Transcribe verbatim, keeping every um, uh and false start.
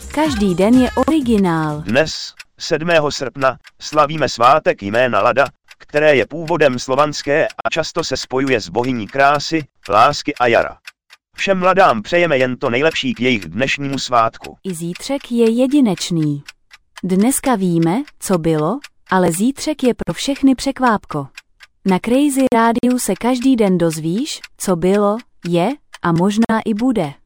Každý den je originál. Dnes, sedmého srpna, slavíme svátek jména Lada, které je původem slovanské a často se spojuje s bohyní krásy, lásky a jara. Všem mladám přejeme jen to nejlepší k jejich dnešnímu svátku. I zítřek je jedinečný. Dneska víme, co bylo, ale zítřek je pro všechny překvápko. Na Crazy Rádiu se každý den dozvíš, co bylo, je a možná i bude.